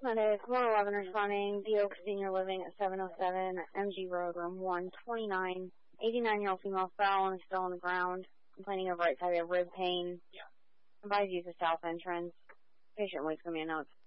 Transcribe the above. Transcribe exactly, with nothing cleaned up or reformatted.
Monday, four eleven responding, D O Senior Living at seven oh seven M G Road, room one twenty-nine. eighty-nine-year-old female fell and is still on the ground, complaining of right side of rib pain. Yeah. Advise use of south entrance. Patient waits for me a note.